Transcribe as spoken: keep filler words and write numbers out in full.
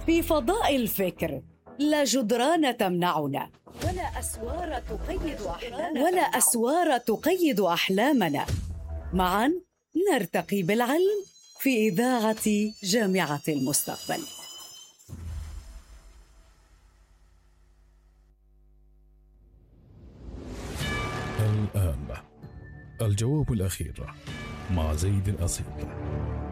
في فضاء الفكر لا جدران تمنعنا، ولا أسوار تقيد أحلامنا ولا أسوار تقيد أحلامنا. معا نرتقي بالعلم في إذاعة جامعة المستقبل. الآن الجواب الأخير مع زيد الأصيل.